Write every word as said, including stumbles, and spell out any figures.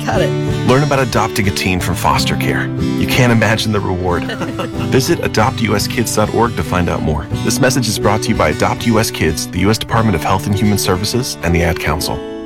Got it. Learn about adopting a teen from foster care. You can't imagine the reward. Visit adopt u s kids dot org to find out more. This message is brought to you by Adopt U S Kids, the U S Department of Health and Human Services, and the Ad Council.